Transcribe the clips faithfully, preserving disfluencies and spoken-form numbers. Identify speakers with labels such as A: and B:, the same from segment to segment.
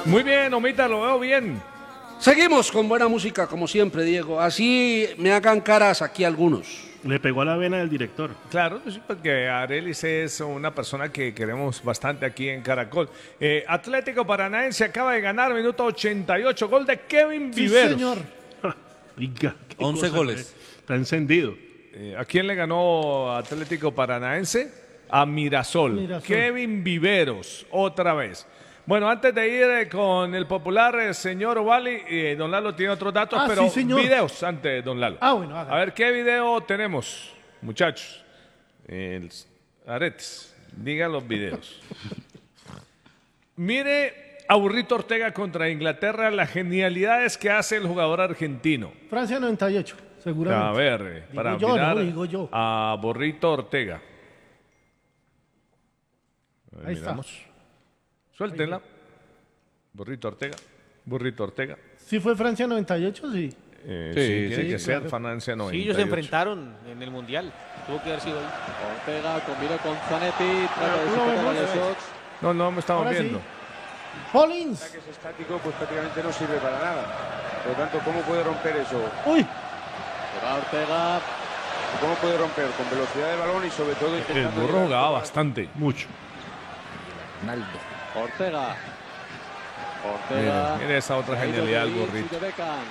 A: Muy bien, Omita, lo veo bien.
B: Seguimos con buena música, como siempre, Diego. Así me hagan caras aquí algunos.
C: Le pegó a la vena del director.
A: Claro, sí, porque Arelis es una persona que queremos bastante aquí en Caracol. Eh, Atlético Paranaense acaba de ganar, minuto ochenta y ocho, gol de Kevin Viveros.
D: Sí, señor.
C: Oiga,
E: once goles.
C: Está encendido.
A: Eh, ¿A quién le ganó Atlético Paranaense? A Mirasol.
D: Mirasol.
A: Kevin Viveros, otra vez. Bueno, antes de ir eh, con el popular eh, señor Ovali, eh, don Lalo tiene otros datos,
D: Ah,
A: pero
D: sí, señor.
A: videos antes, don Lalo.
D: Ah, bueno, hágale.
A: A ver, ¿qué video tenemos, muchachos? El, Aretes, digan los videos. Mire a Burrito Ortega contra Inglaterra, las genialidades que hace el jugador argentino.
D: Francia noventa y ocho, seguramente.
A: A ver, eh,
D: Digo
A: para
D: yo,
A: mirar
D: no, digo yo.
A: a Burrito Ortega. A ver,
D: Ahí está.
A: miramos. Suéltenla. Burrito Ortega. Burrito Ortega.
D: ¿Sí fue Francia noventa y ocho? Sí.
A: Eh,
E: Sí,
A: sí, tiene
E: sí,
A: que ser
D: claro.
A: Francia noventa y ocho.
F: Sí, ellos se enfrentaron en el Mundial. Tuvo que haber sido ahí.
G: Ortega combina con Zanetti, trata de
D: Pero,
G: superar a
D: no, no,
G: Lesox.
A: No, no, me estamos
D: Ahora sí.
A: viendo.
D: Collins.
H: Que es estático, pues prácticamente no sirve para nada. Por lo tanto, ¿cómo puede romper eso?
D: Uy,
G: Se va Ortega.
H: ¿Cómo puede romper? Con velocidad de balón y sobre todo
A: El
H: intentando...
A: burro
H: llegar-
A: jugaba bastante.
C: Mucho.
G: Ortega. Ortega.
A: Mire esa otra
G: Caído
A: genialidad
G: de
A: del
G: Leeds y
A: burrito.
G: de Beckham.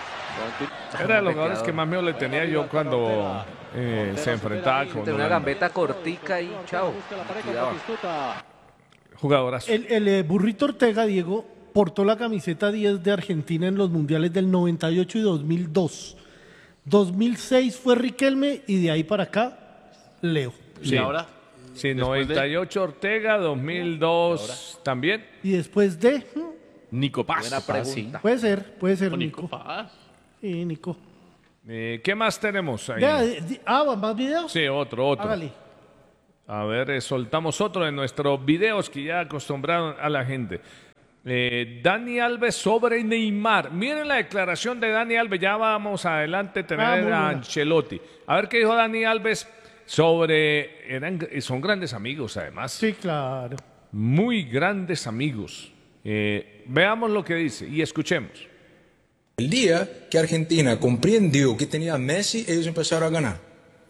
A: Era de los jugadores que más miedo le tenía yo cuando eh, se enfrentaba con
E: Una
A: Holanda.
E: gambeta cortica y chao.
G: Busca la pared con
E: Cuidado.
G: Batistuta.
A: Jugadorazo.
D: el, el eh, Burrito Ortega, Diego, portó la camiseta diez de Argentina en los mundiales del noventa y ocho y dos mil dos. dos mil seis fue Riquelme y de ahí para acá, Leo.
A: Sí.
F: Y ahora,
A: Sí,
F: después
A: noventa
F: de-
A: y ocho Ortega, dos mil dos también.
D: Y después de... mm,
C: Nico Paz.
E: Buena pregunta.
D: Puede ser, puede ser
F: con
D: Nico.
F: Nico Paz.
D: Sí, Nico.
A: Eh, ¿Qué más tenemos ahí?
D: Vea, di- di- ah, ¿más videos?
A: Sí, otro, otro.
D: Hágale.
A: A ver, eh, soltamos otro de nuestros videos que ya acostumbraron a la gente. Eh, Dani Alves sobre Neymar. Miren la declaración de Dani Alves. Ya vamos adelante a tener
D: Ah, muy
A: a
D: buena.
A: Ancelotti. A ver qué dijo Dani Alves sobre... Eran, son grandes amigos, además.
D: Sí, claro.
A: Muy grandes amigos. Eh, veamos lo que dice y escuchemos.
I: El día que Argentina comprendió que tenía a Messi, ellos empezaron a ganar.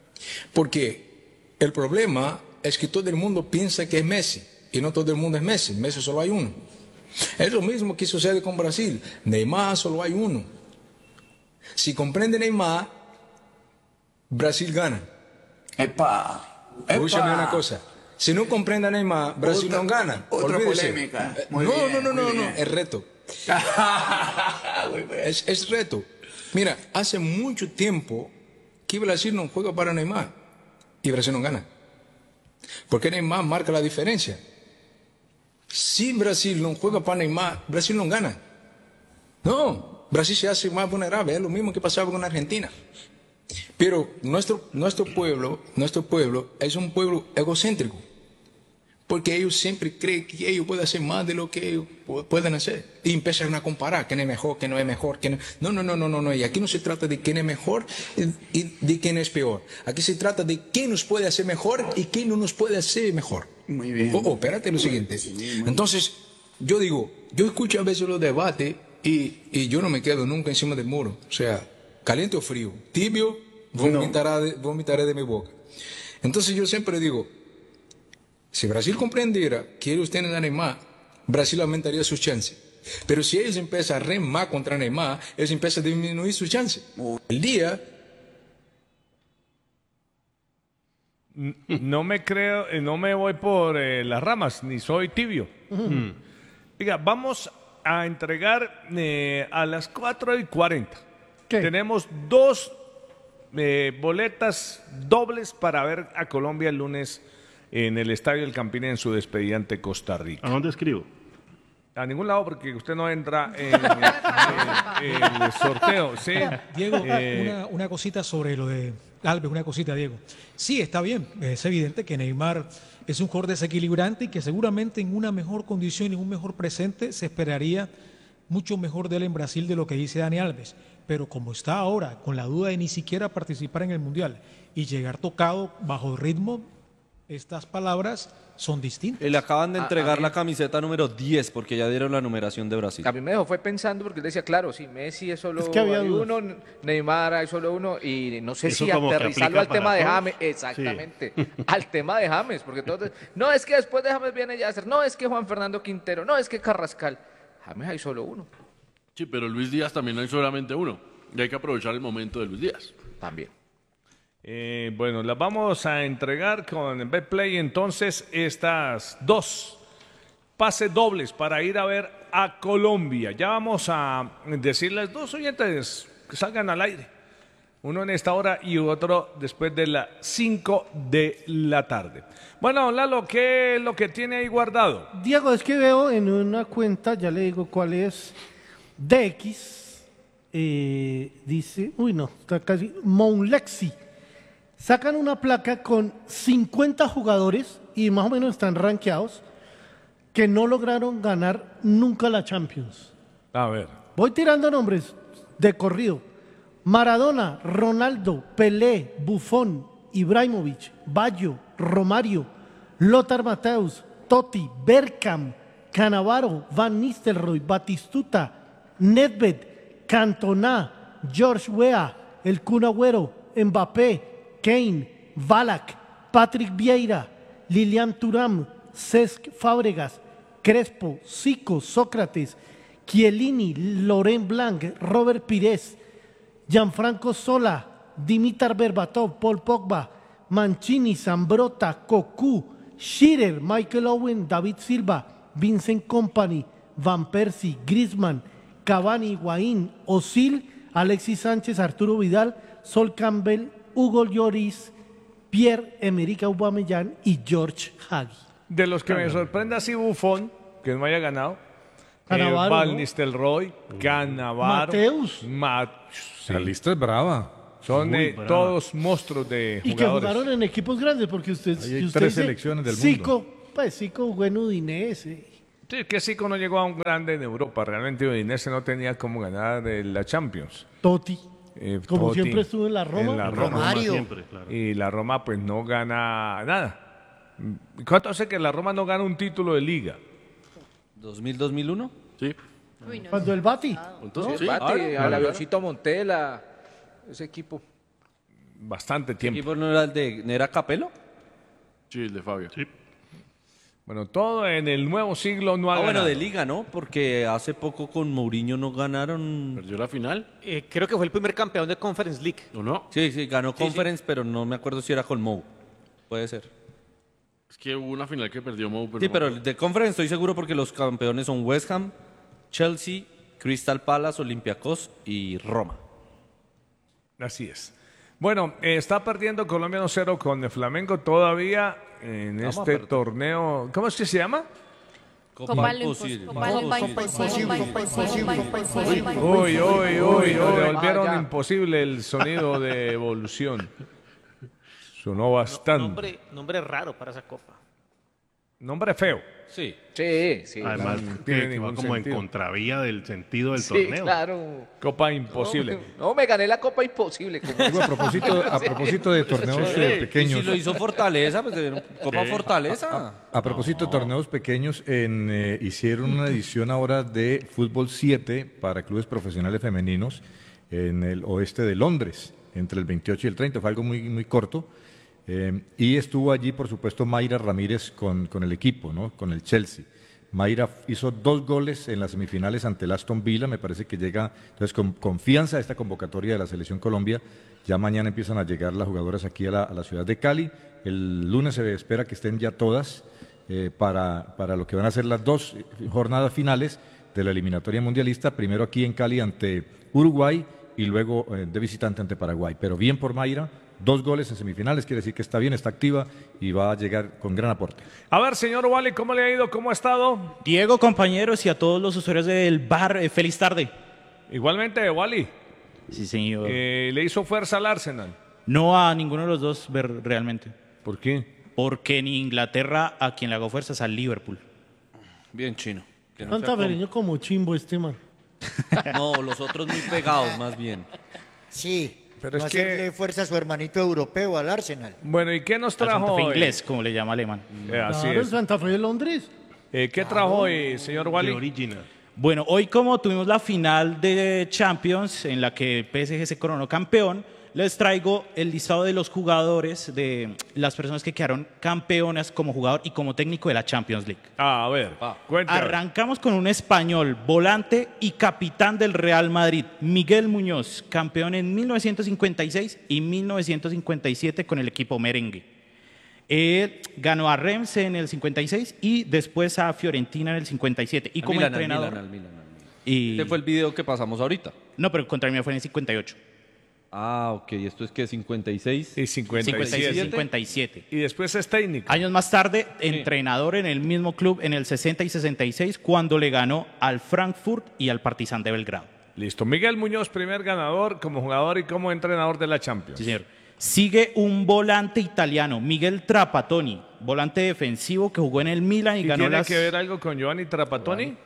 I: Porque el problema es que todo el mundo piensa que es Messi y no todo el mundo es Messi. Messi solo hay uno. Es lo mismo que sucede con Brasil. Neymar solo hay uno. Si comprende Neymar, Brasil gana.
J: Epa, epa.
I: Escúchame una cosa. Si no comprende a Neymar, Brasil
J: Otra-
I: no gana.
J: otra
I: Olvídese.
J: polémica.
I: Eh,
J: Muy
I: no,
J: bien,
I: no, no,
J: muy
I: no, no,
J: bien.
I: es reto.
J: Muy bien.
I: Es, es reto. Mira, hace mucho tiempo que Brasil no juega para Neymar y Brasil no gana. Porque Neymar marca la diferencia. Si Brasil no juega para Neymar, Brasil no gana. No, Brasil se hace más vulnerable. Es lo mismo que pasaba con Argentina. Pero nuestro, nuestro pueblo, nuestro pueblo es un pueblo egocéntrico. Porque ellos siempre creen que ellos pueden hacer más de lo que ellos pu- pueden hacer. Y empiezan a comparar quién es mejor, quién no es mejor. Quién es... No, no, no, no, no, no. Y aquí no se trata de quién es mejor y y de quién es peor. Aquí se trata de quién nos puede hacer mejor y quién no nos puede hacer mejor.
J: Muy bien.
I: Oh, oh, espérate lo siguiente. Entonces, yo digo, yo escucho a veces los debates y, y yo no me quedo nunca encima del muro. O sea, caliente o frío, tibio, vomitará de, vomitaré de mi boca. Entonces yo siempre digo, si Brasil comprendiera que ellos tienen a Neymar, Brasil aumentaría sus chances. Pero si ellos empiezan a remar contra Neymar, ellos empiezan a disminuir sus chances. El día...
A: No me creo, eh, no me voy por eh, las ramas, ni soy tibio. Mm. Diga, vamos a entregar eh, a las cuatro y cuarenta.
D: ¿Qué?
A: Tenemos dos eh, boletas dobles para ver a Colombia el lunes en el Estadio del Campín en su despedida ante Costa Rica.
C: ¿A dónde escribo?
A: A ningún lado porque usted no entra en, en- en el sorteo. Sí.
K: Diego,
A: Eh,
K: una, una cosita sobre lo de Alves, una cosita, Diego. Sí, está bien, es evidente que Neymar es un jugador desequilibrante y que seguramente en una mejor condición y en un mejor presente se esperaría mucho mejor de él en Brasil de lo que dice Dani Alves. Pero como está ahora, con la duda de ni siquiera participar en el Mundial y llegar tocado bajo ritmo, estas palabras son distintas.
L: Y le acaban de
E: A-
L: entregar
E: a mí-
L: la camiseta número diez porque ya dieron la numeración de Brasil.
E: A mí me dejó fue pensando porque él decía, claro, sí, Messi es solo
D: Es que había
E: hay
D: dudas.
E: uno, Neymar hay solo uno, y no sé
C: Eso
E: si
C: como que
E: aterrizarlo
C: aplica
E: al tema
C: para
E: de
C: todos.
E: James, exactamente, al tema de James, porque todos, no, es que después de James viene Yasser, no, es que Juan Fernando Quintero, no, es que Carrascal, James hay solo uno,
M: Sí, pero Luis Díaz también hay solamente uno. Y hay que aprovechar el momento de Luis Díaz.
E: también.
A: Eh, bueno, las vamos a entregar con Betplay entonces estas dos pases dobles para ir a ver a Colombia. Ya vamos a decirles dos oyentes que salgan al aire. Uno en esta hora y otro después de las cinco de la tarde. Bueno, Lalo, ¿qué es lo que tiene ahí guardado?
D: Diego, es que veo en una cuenta, ya le digo cuál es, D X, eh, dice, uy no, está casi, Monlexi. Sacan una placa con cincuenta jugadores y más o menos están rankeados que no lograron ganar nunca la Champions.
A: A ver.
D: Voy tirando nombres de corrido. Maradona, Ronaldo, Pelé, Buffon, Ibrahimovic, Baggio, Romario, Lothar Matthäus, Totti, Bergkamp, Cannavaro, Van Nistelrooy, Batistuta, Nedved, Cantona, George Weah, El Kun Agüero, Mbappé, Kane, Ballack, Patrick Vieira, Lilian Thuram, Cesc Fábregas, Crespo, Zico, Sócrates, Chiellini, Laurent Blanc, Robert Pires, Gianfranco Sola, Dimitar Berbatov, Paul Pogba, Mancini, Zambrotta, Cocu, Shearer, Michael Owen, David Silva, Vincent Kompany, Van Persie, Griezmann, Cavani, Higuaín, Özil, Alexis Sánchez, Arturo Vidal, Sol Campbell, Hugo Lloris, Pierre-Emerick Aubameyang y George Hagi.
A: De los que me sorprende así Buffon, que no haya ganado.
D: Cannavaro,
A: eh, Van
D: ¿no?
A: Nistelrooy, Cannavaro.
D: Mateus.
A: Ma- sí.
N: La lista es brava.
A: Son
N: Muy
A: eh,
N: brava.
A: todos monstruos de
D: Y que
A: jugadores.
D: jugaron en equipos grandes, porque usted,
N: Ahí hay
D: si usted
N: tres
D: dice
N: selecciones del
D: Zico, pues Zico jugó en Udinese.
A: Sí, que Zico no llegó a un grande en Europa. Realmente Udinese no tenía cómo ganar eh, la Champions.
D: Totti,
A: Eh,
D: como
A: Totti,
D: siempre estuvo en la Roma.
A: en la Roma.
D: Romario.
C: Siempre, claro.
A: Y la Roma pues no gana nada. ¿Cuánto hace que la Roma no gana un título de liga?
L: ¿dos mil, dos mil uno?
M: Sí.
D: Cuando el Bati.
M: Entonces,
E: Sí,
M: sí.
E: Bati,
M: Ahora,
E: al avioncito Montela, ese equipo.
A: Bastante
L: ¿El
A: tiempo.
L: equipo no era el de ¿no era Capello?
M: Sí, el de Fabio.
C: Sí.
A: Bueno, todo en el nuevo siglo no ha
L: Ah, bueno,
A: ganado.
L: de liga, ¿no? Porque hace poco con Mourinho no ganaron.
M: Perdió la final,
F: Eh, creo que fue el primer campeón de Conference League.
M: ¿o no?
L: Sí, sí, ganó
F: Sí,
L: Conference, pero no me acuerdo si era con Mou. Puede ser.
M: Es que hubo una final que perdió Mou.
L: Sí,
M: no-
L: pero de Conference estoy seguro porque los campeones son West Ham, Chelsea, Crystal Palace, Olympiacos y Roma.
A: Así es. Bueno, eh, está perdiendo Colombia uno cero con el Flamengo todavía en
L: Vamos a
A: este
L: perder.
A: torneo. ¿Cómo es que se llama?
L: Copa
O: Imposible.
A: Uy, uy, uy, le volvieron
E: Ah, ya.
A: imposible el sonido de evolución. Sonó bastante.
F: Nombre, nombre raro para esa copa.
A: Nombre feo.
L: Sí.
E: Sí, sí.
C: Además,
A: no
C: que,
A: tiene
C: que va
A: ningún
C: como
A: sentido.
C: en contravía del sentido del
E: Sí,
C: torneo.
E: claro.
A: Copa imposible.
E: No, me gané la Copa Imposible. como
N: Digo, a propósito, a propósito de torneos eh,
L: Y
N: pequeños.
L: si lo hizo Fortaleza, pues de Copa Fortaleza.
N: A propósito de torneos pequeños, en, eh, hicieron una edición ahora de Fútbol siete para clubes profesionales femeninos en el oeste de Londres, entre el veintiocho y el treinta. Fue algo muy, muy corto. Eh, y estuvo allí, por supuesto, Mayra Ramírez con, con el equipo, ¿no? Con el Chelsea. Mayra hizo dos goles en las semifinales ante el Aston Villa, me parece que llega, entonces con confianza a esta convocatoria de la Selección Colombia. Ya mañana empiezan a llegar las jugadoras aquí a la, a la ciudad de Cali. El lunes se espera que estén ya todas eh, para, para lo que van a ser las dos jornadas finales de la eliminatoria mundialista, primero aquí en Cali ante Uruguay y luego eh, de visitante ante Paraguay. Pero bien por Mayra. Dos goles en semifinales, quiere decir que está bien, está activa y va a llegar con gran aporte.
A: A ver, señor Wally, ¿cómo le ha ido? ¿Cómo ha estado?
P: Diego, compañeros y a todos los usuarios del bar, eh, feliz tarde.
A: Igualmente, Wally.
P: Sí, señor.
A: Eh, ¿Le hizo fuerza al Arsenal?
P: No a ninguno de los dos ver realmente.
A: ¿Por qué?
P: Porque en Inglaterra a quien le hago fuerza es al Liverpool.
L: Bien chino. Que no
D: Tanta
L: sea como-
D: pequeño como chimbo este man.
L: No, los otros muy pegados, más bien.
Q: Sí,
A: Pero
O: no
A: es que-
O: hacerle fuerza a su hermanito europeo, al Arsenal.
A: Bueno, ¿y qué nos
P: Al
A: trajo
P: Santa Fe
A: hoy?
P: inglés, como le llama Alemán.
A: Eh, así
D: Claro,
A: es.
D: Santa Fe de Londres.
A: Eh, ¿Qué trajo hoy, señor Wally?
P: Bueno, hoy como tuvimos la final de Champions en la que el P S G se coronó campeón, les traigo el listado de los jugadores, de las personas que quedaron campeonas como jugador y como técnico de la Champions League.
A: Ah, a ver, cuéntame.
P: Arrancamos con un español, volante y capitán del Real Madrid, Miguel Muñoz, campeón en mil novecientos cincuenta y seis y mil novecientos cincuenta y siete con el equipo merengue. Él ganó a Reims en el cincuenta y seis y después a Fiorentina en el cincuenta y siete. Y
L: Al
P: como
L: Milan, al
P: entrenador...
L: Milan, al Milan, al Milan.
P: Y...
L: Este fue el video que pasamos ahorita.
P: No, pero contra mí fue en el cincuenta y ocho.
L: Ah, ok. ¿Esto es que cincuenta y seis?
A: Y cincuenta y
P: cincuenta y seis,
A: siete.
P: cincuenta y siete.
A: Y después es técnico.
P: Años más tarde, entrenador en el mismo club en el sesenta y sesenta y seis, cuando le ganó al Frankfurt y al Partizan de Belgrado.
A: Listo. Miguel Muñoz, primer ganador como jugador y como entrenador de la Champions.
P: Sí, señor. Sigue un volante italiano, Miguel Trapattoni, volante defensivo que jugó en el Milan y,
A: ¿Y
P: ganó
A: tiene
P: las...
A: que ver algo con Giovanni Trapattoni?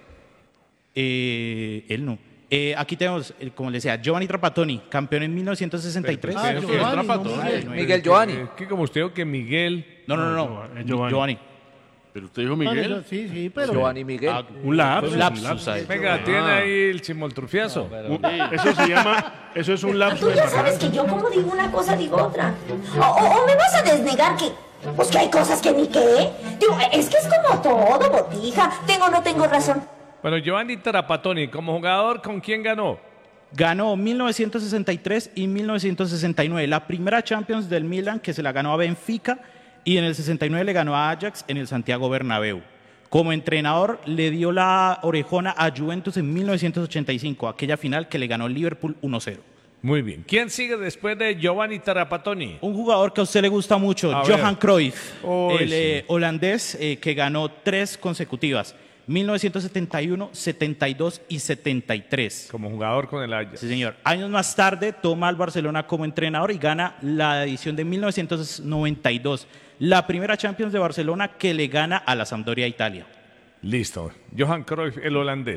P: Eh, él no. Eh, aquí tenemos, eh, como le decía, Giovanni Trapattoni, campeón en mil novecientos sesenta y tres.
A: Ah, Giovanni, no Miguel.
E: Miguel Giovanni.
A: Eh, Que como usted dijo que Miguel...
P: No, no, no, no.
C: es Giovanni.
P: Giovanni.
M: Pero usted dijo
D: Vale,
M: Miguel.
D: sí, sí, pero.
E: Giovanni Miguel.
P: Ah,
C: Un lapsus.
P: fue
C: un
P: lapsus
C: lapsus.
P: ahí.
A: Venga, tiene ahí el chimoltrufiazo.
C: Un- Eso se llama, eso es un lapsus.
Q: Tú ya sabes que yo como digo una cosa, digo otra. O, o- o me vas a desnegar que... Pues que hay cosas que ni qué. Digo, es que es como todo, botija. Tengo o no tengo razón.
A: Bueno, Giovanni Trapattoni, como jugador, ¿con quién ganó?
P: Ganó mil novecientos sesenta y tres y mil novecientos sesenta y nueve. La primera Champions del Milan que se la ganó a Benfica y en el sesenta y nueve le ganó a Ajax en el Santiago Bernabéu. Como entrenador le dio la orejona a Juventus en mil novecientos ochenta y cinco, aquella final que le ganó el Liverpool uno cero.
A: Muy bien. ¿Quién sigue después de Giovanni Trapattoni?
P: Un jugador que a usted le gusta mucho,
A: A
P: Johan
A: ver.
P: Cruyff,
A: Uy,
P: el
A: sí.
P: eh, holandés eh, que ganó tres consecutivas, mil novecientos setenta y uno, setenta y dos y setenta y tres.
A: Como jugador con el Ajax.
P: Sí, señor. Años más tarde toma al Barcelona como entrenador y gana la edición de mil novecientos noventa y dos, la primera Champions de Barcelona que le gana a la Sampdoria Italia.
A: Listo. Johan Cruyff, el holandés.